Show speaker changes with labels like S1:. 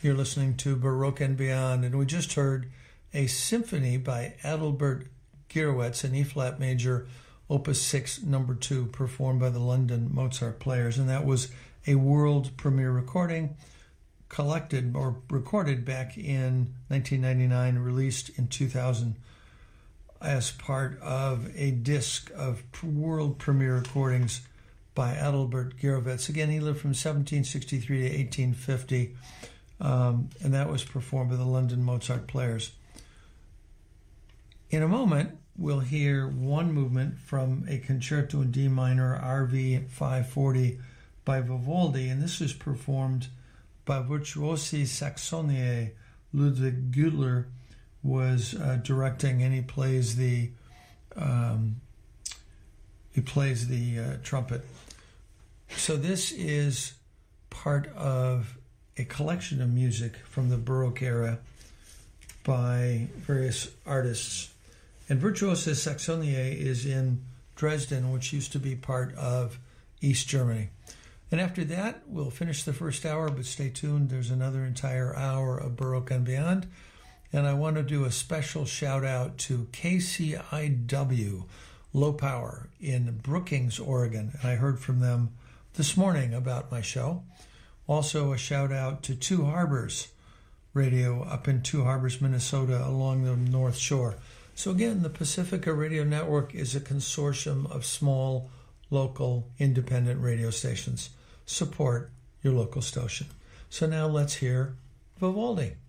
S1: You're listening to Baroque and Beyond, and we just heard a symphony by Adalbert Gierwitz in E-flat major, Opus 6, number 2, performed by the London Mozart Players, and that was a world premiere recording collected or recorded back in 1999, released in 2000 as part of a disc of world premiere recordings by Adalbert Gierwitz. Again, he lived from 1763 to 1850, and that was performed by the London Mozart Players. In a moment, we'll hear one movement from a concerto in D minor, RV 540 by Vivaldi, and this is performed by Virtuosi Saxoniae. Ludwig Gütler was directing, and he plays the trumpet. So this is part of a collection of music from the Baroque era by various artists. And Virtuosi Saxoniae is in Dresden, which used to be part of East Germany. And after that, we'll finish the first hour, but stay tuned. There's another entire hour of Baroque and Beyond. And I want to do a special shout out to KCIW Low Power in Brookings, Oregon. And I heard from them this morning about my show. Also a shout out to Two Harbors Radio up in Two Harbors, Minnesota, along the North Shore. So again, the Pacifica Radio Network is a consortium of small, local, independent radio stations. Support your local station. So now let's hear Vivaldi.